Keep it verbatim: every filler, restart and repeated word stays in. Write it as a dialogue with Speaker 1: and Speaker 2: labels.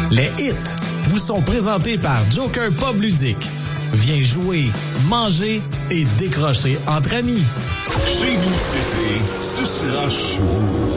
Speaker 1: Les hits vous sont présentés par Joker Pub Ludique. Viens jouer, manger et décrocher entre amis.
Speaker 2: Chez nous, cet été, ce sera chaud.